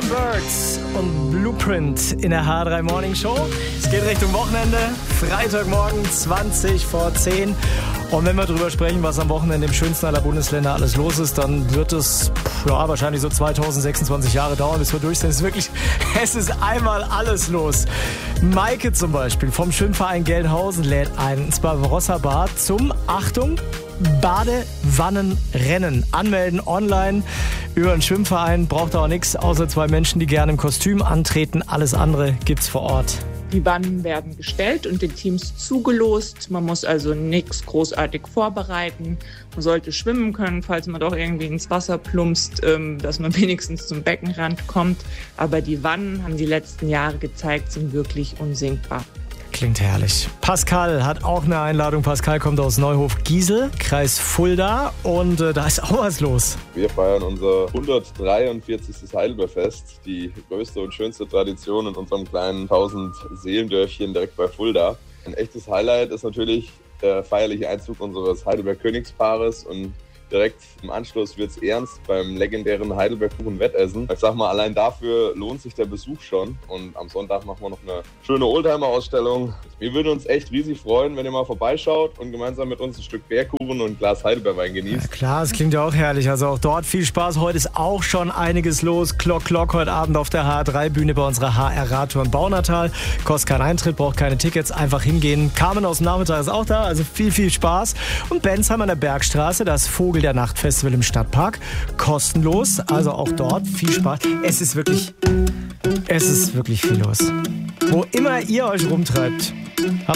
Birds und Blueprint in der H3 Morning Show. Es geht Richtung Wochenende, Freitagmorgen 20 vor 10. Und wenn wir darüber sprechen, was am Wochenende im schönsten aller Bundesländer alles los ist, dann wird es wahrscheinlich so 2026 Jahre dauern, bis wir durch sind. Es ist einmal alles los. Maike zum Beispiel vom Schwimmverein Gelnhausen lädt ein, ins Barbarossa-Bad zum, Achtung, Badewannenrennen. Anmelden online über den Schwimmverein. Braucht auch nichts, außer 2 Menschen, die gerne im Kostüm antreten. Alles andere gibt's vor Ort. Die Wannen werden gestellt und den Teams zugelost. Man muss also nichts großartig vorbereiten. Man sollte schwimmen können, falls man doch irgendwie ins Wasser plumpst, dass man wenigstens zum Beckenrand kommt. Aber die Wannen, haben die letzten Jahre gezeigt, sind wirklich unsinkbar. Klingt herrlich. Pascal hat auch eine Einladung. Pascal kommt aus Neuhof-Giesel, Kreis Fulda, und da ist auch was los. Wir feiern unser 143. Heidelbeerfest, die größte und schönste Tradition in unserem kleinen 1000-Seelendörfchen direkt bei Fulda. Ein echtes Highlight ist natürlich der feierliche Einzug unseres Heidelberg-Königspaares, und direkt im Anschluss wird's ernst beim legendären Heidelberg-Kuchen-Wettessen. Ich sag mal, allein dafür lohnt sich der Besuch schon. Und am Sonntag machen wir noch eine schöne Oldtimer-Ausstellung. Wir würden uns echt riesig freuen, wenn ihr mal vorbeischaut und gemeinsam mit uns ein Stück Bärkuchen und ein Glas Heidelbeerwein genießt. Ja, klar, das klingt ja auch herrlich. Also auch dort viel Spaß. Heute ist auch schon einiges los. Klock, heute Abend auf der H3-Bühne bei unserer HR-Radtour in Baunatal. Kostet keinen Eintritt, braucht keine Tickets. Einfach hingehen. Carmen aus dem Nachmittag ist auch da, also viel Spaß. Und Bensheim an der Bergstraße, das Vogel der Nacht-Festival im Stadtpark. Kostenlos, also auch dort viel Spaß. Es ist wirklich viel los. Wo immer ihr euch rumtreibt.